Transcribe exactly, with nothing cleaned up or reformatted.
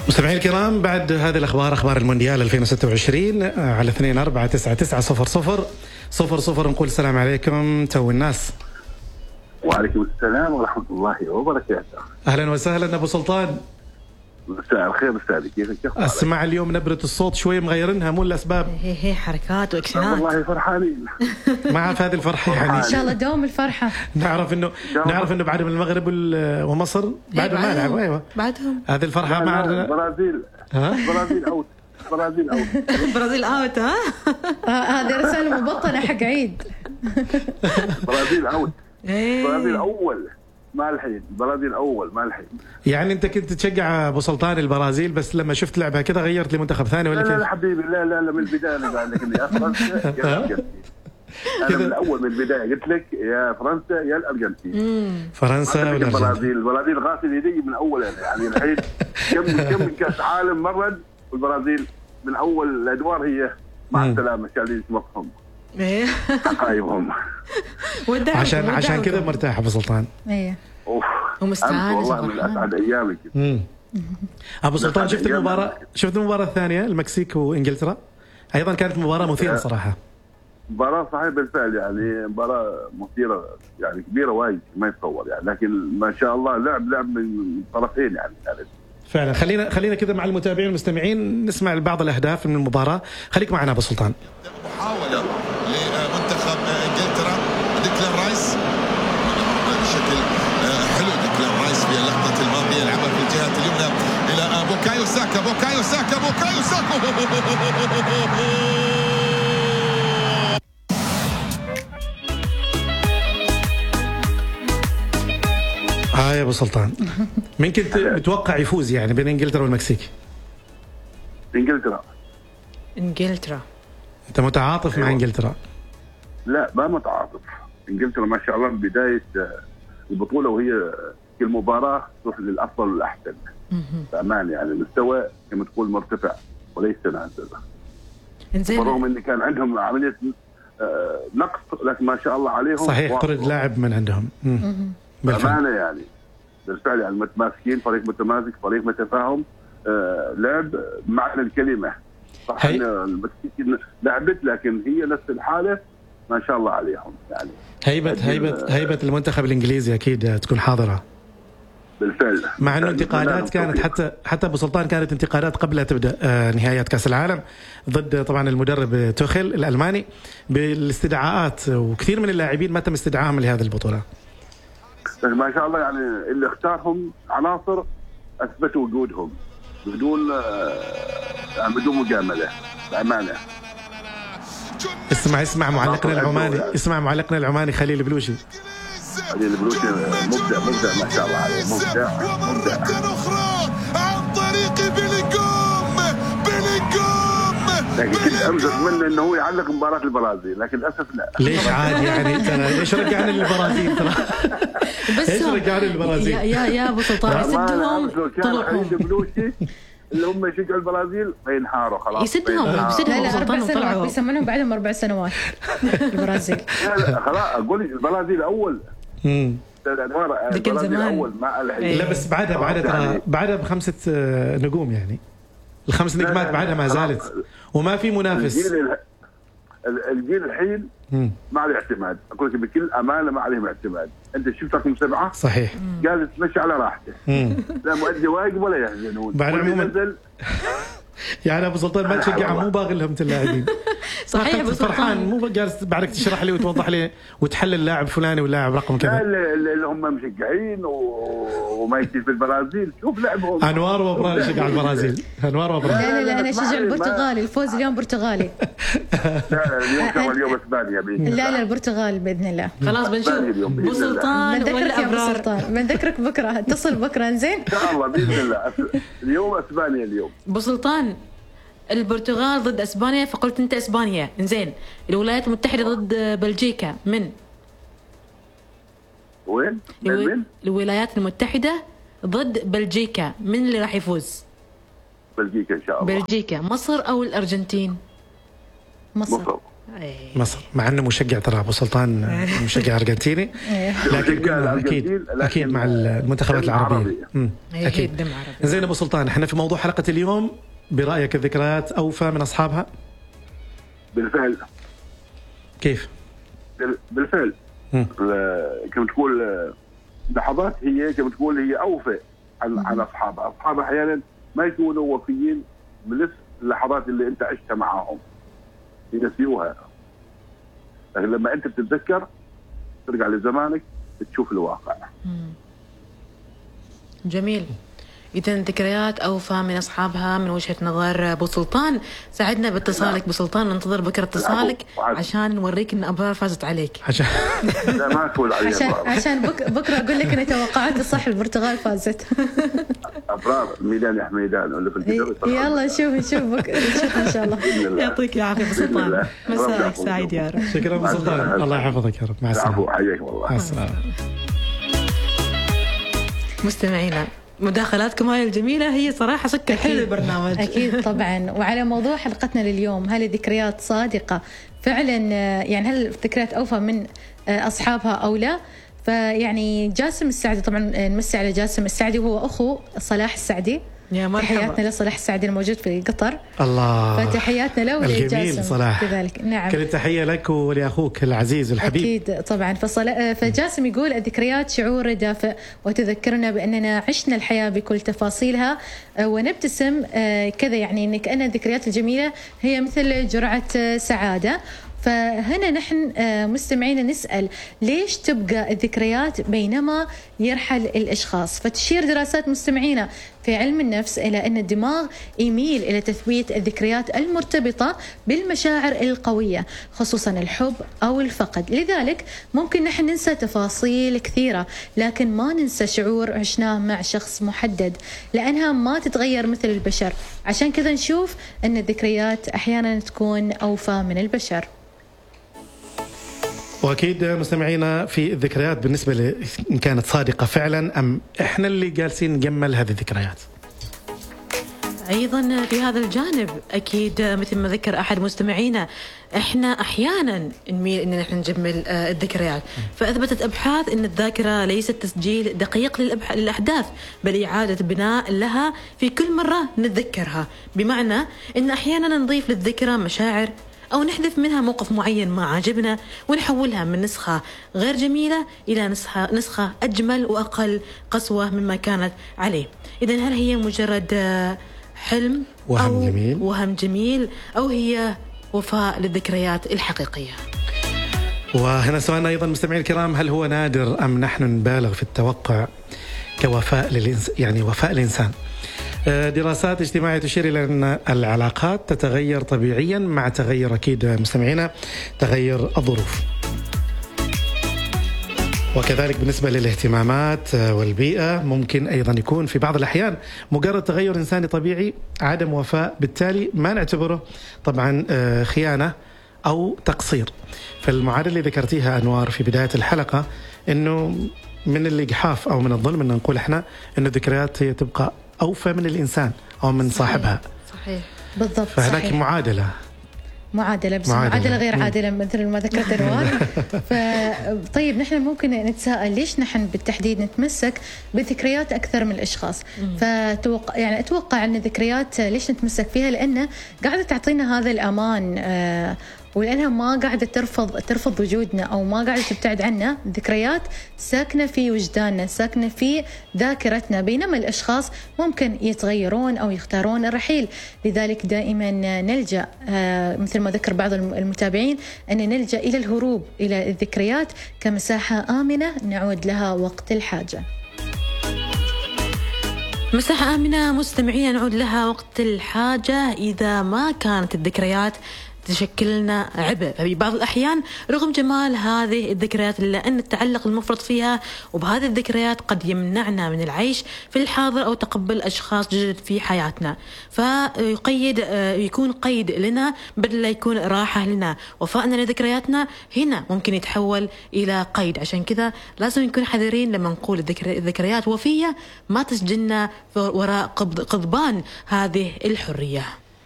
مستمعين الكرام، بعد هذه الأخبار، أخبار المونديال ألفين وستة وعشرين، على اثنين أربعة تسعة تسعة صفر صفر صفر صفر نقول السلام عليكم تو الناس. وعليكم السلام ورحمة الله وبركاته. أهلا وسهلا أبو سلطان. مساء الخير أستاذي، كيفك؟ أسمع اليوم نبرة الصوت شوي مغيرينها، مو الأسباب؟ هي هي حركات واكشنات. والله فرحانين. ما عارف هذه الفرحة يعني. إن شاء الله دوم الفرحة. نعرف إنه نعرف إنه بعد من المغرب ومصر بعد ما لعبوا. أيوة بعدهم. هذه الفرحة ما عندنا. البرازيل. البرازيل أوت. البرازيل أوت. البرازيل أوت ها؟ هذه رسالة مبطنة حق عيد. البرازيل أوت. البرازيل أول. ما الحين البرازيل اول ما الحين. يعني انت كنت تشجع ابو سلطان البرازيل، بس لما شفت لعبها كذا غيرت لمنتخب ثاني ولا كيف؟ لا لا لا حبيبي، لا لا لا من البدايه انا قاعد لك يا فرنسا يا الارجنتين. انا من الاول من البدايه قلت لك يا فرنسا يا الارجنتين. فرنسا ولا البرازيل؟ البرازيل غاسل يدي من اول يعني الحين كم كم كاس عالم مرت، والبرازيل من اول الادوار هي مع السلامه شالين مفهوم حقايبهم. عشان عشان كذا مرتاح ابو سلطان. ايه اوف ومستعان والله من اسعد ايامي. ابو سلطان، شفت المباراه شفت المباراه الثانيه المكسيك وانجلترا؟ ايضا كانت مباراه مثيره صراحه. مباراه صحيح بالفعل، يعني مباراه مثيره يعني كبيره وايد ما يتصور يعني، لكن ما شاء الله لعب لعب من طرفين يعني. فعلا. خلينا خلينا كذا مع المتابعين والمستمعين نسمع بعض الاهداف من المباراه. خليك معنا ابو سلطان. محاوله لمنتخب انجلترا، ديكلان رايس بشكل حلو. ديكلان رايس في اللقطه الماضيه يلعبها في الجهه اليمنى الى بوكايو ساكا. بوكايو ساكا بوكايو ساكا ها يا ابو سلطان، مين كنت متوقع يفوز يعني بين انجلترا والمكسيك؟ انجلترا. انجلترا. انت متعاطف أيوة. مع انجلترا؟ لا ما متعاطف. انجلترا ما شاء الله من بدايه البطوله وهي كل مباراه تروح للافضل والاحسن. بامان يعني المستوى كما تقول مرتفع وليس نازل. برغم ان كان عندهم عمليه نقص، لكن ما شاء الله عليهم صحيح طرد لاعب من عندهم. بامانه يعني بالفعل يعني متماسكين، فريق متماسك، فريق متفاهم، آه لعب معنى الكلمه. صح ان المكسيك لعبت، لكن هي نفس الحاله ما شاء الله عليهم يعني. هيبه هيبه هيبه المنتخب الانجليزي اكيد تكون حاضره بالفعل، مع انه انتقادات كانت حتى حتى ابو سلطان كانت انتقادات قبل لا تبدا نهائيات كاس العالم ضد طبعا المدرب توخيل الالماني بالاستدعاءات، وكثير من اللاعبين ما تم استدعائهم لهذه البطوله. ما شاء الله يعني اللي اختارهم عناصر اثبتوا وجودهم بدون بدون مجامله بامانه. اسمع اسمع معلقنا العماني، اسمع معلقنا العماني خليل بلوشي. خليل بلوشي مبدع مبدع ما شاء الله عليه، مبدع مبدع. اخرى عن طريق بيلينغهام. بيلينغهام لكن كنت امزج منه انه هو يعلق مباراه البرازيل، لكن للاسف لا. ليش عادي يعني؟ ترى ليش رجعنا للبرازيل؟ ترى بس ليش رجعنا للبرازيل؟ يا يا يا ابو سلطان يسدهم طلعهم اللي هم يشجعوا البرازيل فينحاروا خلاص. يسدهم يسدهم لا اربع سنوات بيسمونهم بعدهم اربع سنوات البرازيل. لا خلاص اقول البرازيل اول. امم لكن زمان لا بس بعدها بعدها ترى بعدها بخمسه نجوم يعني. الخمس نجمات بعدها ما زالت وما في منافس. الجيل, الجيل الحين ما عليه اعتماد، اقول لك بكل امانه ما عليهم اعتماد. انت شفت رقم سبعه صحيح قاعد تمشي على راحته، لا مؤدي واجب ولا يحزنون. بعد عموما يعني ابو سلطان ما تشجعهم، مو باغي لهم اللاعبين. صحيح ابو سلطان فرحان، مو جالس بعدك تشرح لي وتوضح لي وتحلل اللاعب فلاني واللاعب رقم كذا. اللي هم مشجعين وما يصير في البرازيل شوف لعبهم. انوار وابرار يشجع البرازيل. انوار وابرار. لا لا لا انا اشجع البرتغالي. الفوز اليوم برتغالي. لا اليوم اليوم اسبانيا باذن الله. لا لا البرتغال باذن الله. خلاص بنشوف ابو سلطان ولا ابرار. بنذكرك بكره، اتصل بكره زين ان شاء الله باذن الله. اليوم اسبانيا اليوم. ابو سلطان البرتغال ضد اسبانيا، فقلت انت اسبانيا. انزين الولايات المتحده ضد بلجيكا، من وين؟ من الولايات المتحده ضد بلجيكا، من اللي راح يفوز؟ بلجيكا ان شاء الله. بلجيكا. مصر او الارجنتين؟ مصر. مصر مصر، مع انه مشجع ترى ابو سلطان مشجع ارجنتيني، لكن اكيد اكيد مع المنتخبات العربيه. اكيد دم عربي. زين ابو سلطان، احنا في موضوع حلقه اليوم، برايك الذكريات اوفى من اصحابها؟ بالفعل. كيف؟ بالفعل. كما تقول لحظات هي كما تقول هي اوفى عن عن اصحابها، اصحابها احيانا ما يكونوا وفيين بنفس اللحظات اللي انت عشتها معاهم، ينسيوها. لكن لما انت بتتذكر ترجع لزمانك تشوف الواقع. جميل. إذا ذكريات أوفى من أصحابها من وجهة نظر أبو سلطان. ساعدنا باتصالك أبو سلطان، ننتظر بكرة اتصالك عشان نوريك إن أبرار فازت عليك. عشان لا ما أقول عليها عشان عشان بك بكرة أقول لك أنا توقعاتي صح، البرتغال فازت. أبرار ميدان يا حميدان ولا في الجدار. يلا شوف شوف بكرة نشوف إن شاء الله. يعطيك العافية أبو سلطان، مساءك سعيد يا رب. شكرا أبو سلطان، الله يحفظك يا رب. مع السلامة. حياك والله. مع السلامة. مستمعينا، مداخلاتكم هاي الجميلة هي صراحة سكر حلو البرنامج. أكيد طبعا. وعلى موضوع حلقتنا لليوم، هل الذكريات صادقة فعلا؟ يعني هل الذكريات أوفى من أصحابها أو لا؟ فيعني جاسم السعدي، طبعا نمسي على جاسم السعدي وهو أخو صلاح السعدي. يا مرحبا. تحياتنا لصلاح السعدي الموجود في قطر. الله. فتحياتنا له ولجاسم صلاح كذلك. نعم. كل تحية لك ولأخوك العزيز الحبيب. أكيد طبعا. فصلا... فجاسم يقول الذكريات شعور دافئ وتذكرنا بأننا عشنا الحياة بكل تفاصيلها ونبتسم كذا، يعني إن كأن الذكريات الجميلة هي مثل جرعة سعادة. فهنا نحن مستمعين نسأل ليش تبقى الذكريات بينما يرحل الأشخاص؟ فتشير دراسات مستمعينا في علم النفس إلى أن الدماغ يميل إلى تثبيت الذكريات المرتبطة بالمشاعر القوية، خصوصا الحب أو الفقد. لذلك ممكن نحن ننسى تفاصيل كثيرة، لكن ما ننسى شعور عشناه مع شخص محدد، لأنها ما تتغير مثل البشر. عشان كذا نشوف أن الذكريات أحيانا تكون أوفى من البشر. وأكيد مستمعينا، في الذكريات بالنسبة ل إن كانت صادقة فعلا أم إحنا اللي جالسين نجمل هذه الذكريات. أيضا في هذا الجانب أكيد مثل ما ذكر أحد مستمعينا، إحنا أحيانا نميل إن نحن نجمل الذكريات. فأثبتت أبحاث أن الذاكرة ليست تسجيل دقيق للأحداث، بل إعادة بناء لها في كل مرة نتذكرها. بمعنى أن أحيانا نضيف للذكرى مشاعر أو نحذف منها موقف معين ما عجبنا ونحولها من نسخة غير جميلة إلى نسخة نسخة أجمل وأقل قسوة مما كانت عليه. إذن هل هي مجرد حلم وهم أو جميل وهم جميل أو هي وفاء للذكريات الحقيقية؟ وهنا سؤالنا أيضا مستمعين الكرام، هل هو نادر أم نحن نبالغ في التوقع كوفاء للإنس... يعني وفاء الإنسان؟ دراسات اجتماعية تشير إلى أن العلاقات تتغير طبيعيا مع تغير أكيد مستمعينا تغير الظروف، وكذلك بالنسبة للاهتمامات والبيئة ممكن أيضا يكون في بعض الأحيان مجرد تغير إنساني طبيعي عدم وفاء، بالتالي ما نعتبره طبعا خيانة أو تقصير. فالمعادلة اللي ذكرتيها أنوار في بداية الحلقة أنه من الإجحاف أو من الظلم أن نقول إحنا أن الذكريات هي تبقى أوفى من الإنسان أو من صحيح. صاحبها. صحيح بالضبط. فهناك صحيح. معادلة معادلة بس معادلة, معادلة غير عادلة مثل ما ذكرت أنوار. فطيب نحن ممكن نتساءل ليش نحن بالتحديد نتمسك بالذكريات أكثر من الأشخاص؟ فتوقع يعني أتوقع أن الذكريات ليش نتمسك فيها؟ لأنه قاعدة تعطينا هذا الأمان، آه ولأنها ما قاعدة ترفض ترفض وجودنا أو ما قاعدة تبتعد عنا. الذكريات ساكنة في وجداننا، ساكنة في ذاكرتنا، بينما الأشخاص ممكن يتغيرون أو يختارون الرحيل. لذلك دائما نلجأ مثل ما ذكر بعض المتابعين أن نلجأ إلى الهروب إلى الذكريات كمساحة آمنة نعود لها وقت الحاجة. مساحة آمنة مستمعين نعود لها وقت الحاجة إذا ما كانت الذكريات تشكلنا عبء. ففي بعض الأحيان رغم جمال هذه الذكريات إلا أن التعلق المفرط فيها وبهذه الذكريات قد يمنعنا من العيش في الحاضر أو تقبل أشخاص جدد في حياتنا. فيقيد يكون قيد لنا بدل لا يكون راحة لنا. وفائنا لذكرياتنا هنا ممكن يتحول إلى قيد. عشان كذا لازم نكون حذرين لما نقول الذكريات وفية ما تسجلنا وراء قضبان هذه الحرية.